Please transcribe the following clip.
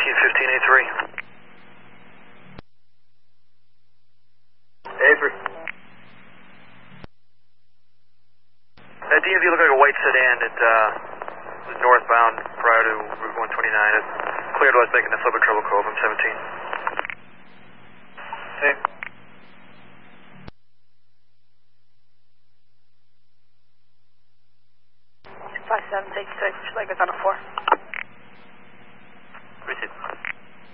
15A3. A3. DMV looked like a white sedan. It was northbound prior to Route 129. It cleared was making a flip of Trouble Cove. I'm 17. Hey. 57, take 6, would you like us on a 4? Receive.